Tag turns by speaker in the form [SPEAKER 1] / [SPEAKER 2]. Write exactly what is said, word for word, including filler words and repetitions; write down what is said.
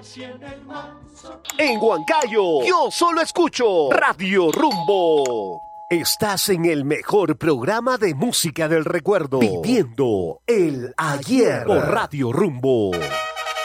[SPEAKER 1] En Huancayo, yo solo escucho Radio Rumbo. Estás en el mejor programa de música del recuerdo, viviendo el ayer por Radio Rumbo.